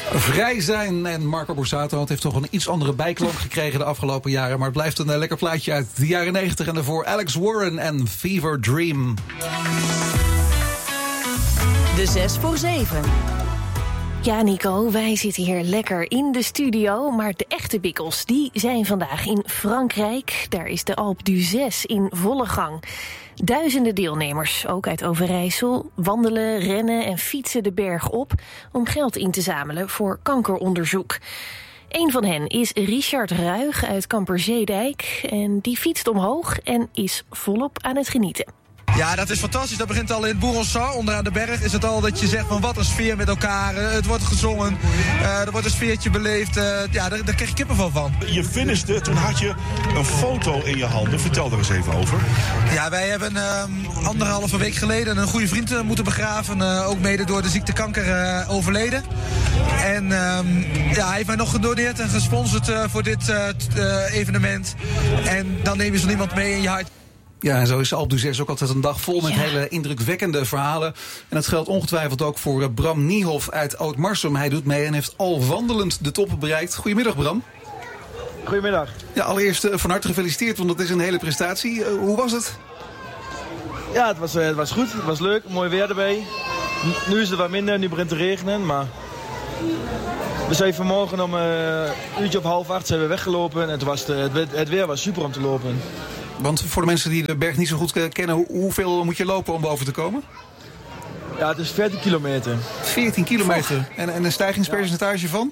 Vrij zijn en Marco Borsato heeft toch een iets andere bijklank gekregen de afgelopen jaren. Maar het blijft een lekker plaatje uit de jaren 90. En daarvoor Alex Warren en Fever Dream. De 6 voor 7. Ja, Nico, wij zitten hier lekker in de studio. Maar de echte bikkels, die zijn vandaag in Frankrijk. Daar is de Alpe d'Huez in volle gang. Duizenden deelnemers, ook uit Overijssel, wandelen, rennen en fietsen de berg op om geld in te zamelen voor kankeronderzoek. Een van hen is Richard Ruig uit Kamperzeedijk en die fietst omhoog en is volop aan het genieten. Ja, dat is fantastisch. Dat begint al in Bouronsard, onderaan de berg. Is het al dat je zegt van wat een sfeer met elkaar. Het wordt gezongen, er wordt een sfeertje beleefd. Ja, daar krijg je kippenvel van. Je finishte, toen had je een foto in je handen. Vertel er eens even over. Ja, wij hebben 1,5 week geleden een goede vriend moeten begraven. Ook mede door de ziekte kanker overleden. En ja, hij heeft mij nog gedoneerd en gesponsord voor dit evenement. En dan neem je zo iemand mee in je hart. Ja, en zo is Alpe d'Huez ook altijd een dag vol met hele indrukwekkende verhalen. En dat geldt ongetwijfeld ook voor Bram Niehoff uit Oud-Marsum. Hij doet mee en heeft al wandelend de top bereikt. Goedemiddag, Bram. Goedemiddag. Ja, allereerst van harte gefeliciteerd, want dat is een hele prestatie. Hoe was het? Ja, het was goed. Het was leuk. Mooi weer erbij. Nu is het wat minder. Nu begint het te regenen, maar... We zijn vanmorgen om een uurtje of 7:30 zijn we weggelopen. En het weer was super om te lopen. Want voor de mensen die de berg niet zo goed kennen, hoeveel moet je lopen om boven te komen? Ja, het is 14 kilometer. 14 kilometer. En een stijgingspercentage van?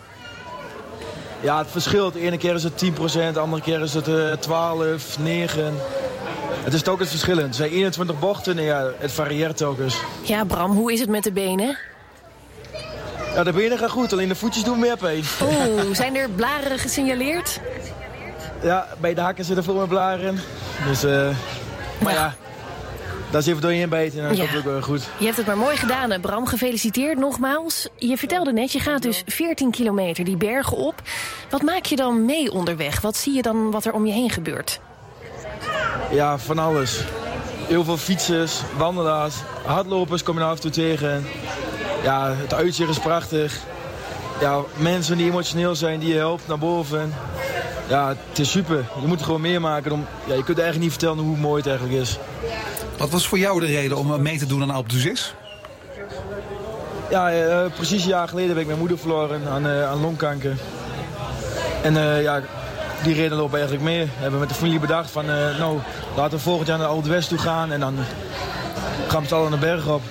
Ja, het verschilt. De ene keer is het 10%, de andere keer is het 12, 9. Het is telkens verschillend. Er zijn 21 bochten en ja, het varieert telkens. Ja, Bram, hoe is het met de benen? Ja, de benen gaan goed, alleen de voetjes doen meer pijn. Oeh, zijn er blaren gesignaleerd? Ja, bij de hakken zitten vol met blaren. Dus, maar ja, dat is even door je heen bijten en dan komt het ook wel goed. Je hebt het maar mooi gedaan, hè, Bram. Gefeliciteerd nogmaals. Je vertelde net, je gaat dus 14 kilometer die bergen op. Wat maak je dan mee onderweg? Wat zie je dan wat er om je heen gebeurt? Ja, van alles. Heel veel fietsers, wandelaars, hardlopers kom je af en toe tegen. Ja, het uitzicht is prachtig. Ja, mensen die emotioneel zijn, die je helpt naar boven. Ja, het is super. Je moet het gewoon meemaken. Ja, je kunt eigenlijk niet vertellen hoe mooi het eigenlijk is. Wat was voor jou de reden om mee te doen aan Alpe d'Huez? Ja, precies een jaar geleden heb ik mijn moeder verloren aan longkanker. En ja, die reden lopen eigenlijk mee. We hebben met de familie bedacht van, nou, laten we volgend jaar naar Alpe d'Huez toe gaan. En dan gaan we met z'n allen naar de berg op.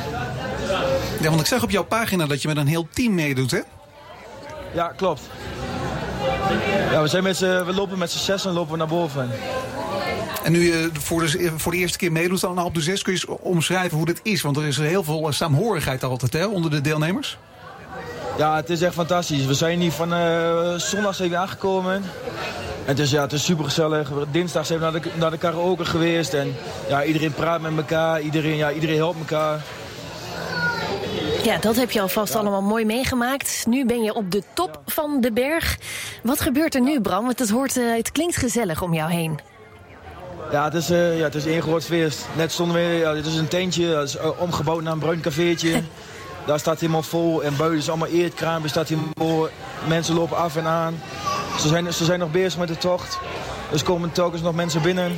Ja, want ik zag op jouw pagina dat je met een heel team meedoet, hè? Ja, klopt. Ja, we lopen met z'n 6 en lopen we naar boven. En nu je voor de eerste keer meedoet aan Alpe d'Huez, kun je eens omschrijven hoe dat is? Want er is heel veel saamhorigheid altijd, hè, onder de deelnemers. Ja, het is echt fantastisch. We zijn hier van zondag zijn we aangekomen. En het is super gezellig. Dinsdag zijn we naar de karaoke geweest. En ja, iedereen praat met elkaar. Iedereen helpt elkaar. Ja, dat heb je alvast allemaal mooi meegemaakt. Nu ben je op de top van de berg. Wat gebeurt er nu, Bram? Want het klinkt gezellig om jou heen. Ja, het is één groot feest. Net stonden we, ja, dit is een tentje, dat is omgebouwd naar een bruin cafeetje. Daar staat helemaal vol en buiten is allemaal eetkraam, staat helemaal vol. Mensen lopen af en aan. Ze zijn nog bezig met de tocht. Dus komen telkens nog mensen binnen.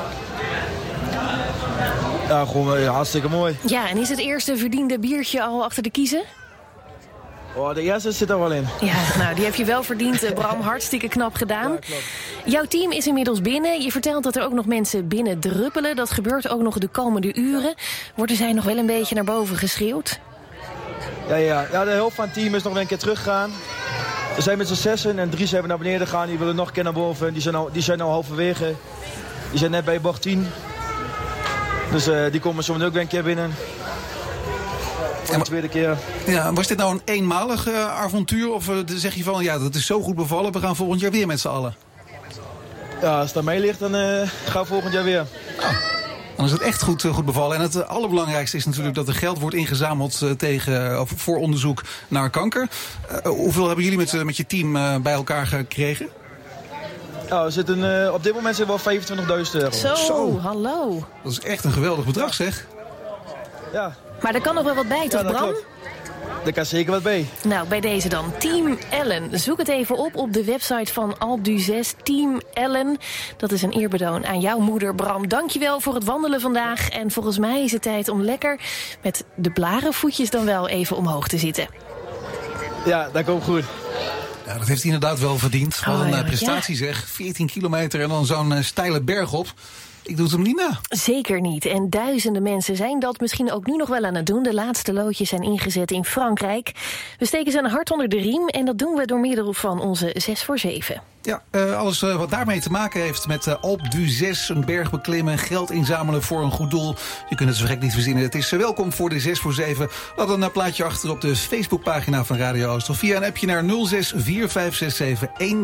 Ja, gewoon hartstikke mooi. Ja, en is het eerste verdiende biertje al achter de kiezen? Oh, de eerste zit er wel in. Ja, nou, die heb je wel verdiend, Bram. Hartstikke knap gedaan. Ja, klopt. Jouw team is inmiddels binnen. Je vertelt dat er ook nog mensen binnen druppelen. Dat gebeurt ook nog de komende uren. Worden zij nog wel een beetje naar boven geschreeuwd? Ja, de helft van het team is nog een keer teruggegaan. We zijn met z'n 6 en 3 zijn we naar beneden gegaan. Die willen nog een keer naar boven. Die zijn nou halverwege. Die zijn net bij bocht 10. Dus die komen zo ook weer een keer binnen. Voor de tweede keer. Ja, was dit nou een eenmalig avontuur? Of zeg je van, ja, dat is zo goed bevallen, we gaan volgend jaar weer met z'n allen? Ja, als het aan mij ligt, dan gaan we volgend jaar weer. Dan is het echt goed bevallen. En het allerbelangrijkste is natuurlijk dat er geld wordt ingezameld voor onderzoek naar kanker. Hoeveel hebben jullie met je team bij elkaar gekregen? Ja, we zitten, op dit moment zijn we wel €25.000. Zo, hallo. Dat is echt een geweldig bedrag, zeg. Ja. Maar er kan nog wel wat bij, toch, Bram? Klopt. er kan zeker wat bij. Nou, bij deze dan. Team Ellen. Zoek het even op de website van Alpe d'Huez. Team Ellen. Dat is een eerbetoon aan jouw moeder, Bram. Dankjewel voor het wandelen vandaag. En volgens mij is het tijd om lekker met de blarenvoetjes dan wel even omhoog te zitten. Ja, dat komt goed. Ja, dat heeft hij inderdaad wel verdiend. Wat een prestatie zeg. 14 kilometer en dan zo'n steile berg op. Ik doe het hem niet na. Zeker niet. En duizenden mensen zijn dat misschien ook nu nog wel aan het doen. De laatste loodjes zijn ingezet in Frankrijk. We steken ze een hart onder de riem en dat doen we door middel van onze 6 voor 7. Ja, alles wat daarmee te maken heeft met Alpe d'Huez, een berg beklimmen, geld inzamelen voor een goed doel. Je kunt het zo gek niet verzinnen. Het is welkom voor de 6 voor 7. Laat een plaatje achter op de Facebookpagina van Radio Oost of via een appje naar 06 4567